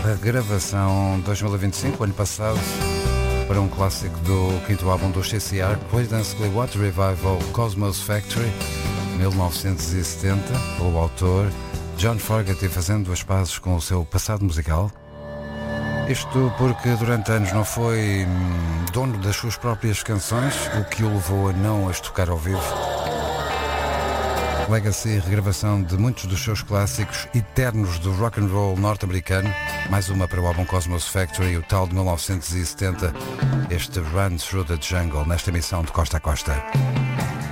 regravação 2025, ano passado, para um clássico do quinto álbum do CCR, Creedence Clearwater Revival, Cosmos Factory, 1970, pelo autor John Fogerty, fazendo as pazes com o seu passado musical. Isto porque durante anos não foi dono das suas próprias canções, o que o levou a não as tocar ao vivo. Legacy e regravação de muitos dos seus clássicos eternos do rock and roll norte-americano, mais uma para o álbum Cosmos Factory, o tal de 1970, este Run Through the Jungle, nesta emissão de Costa a Costa.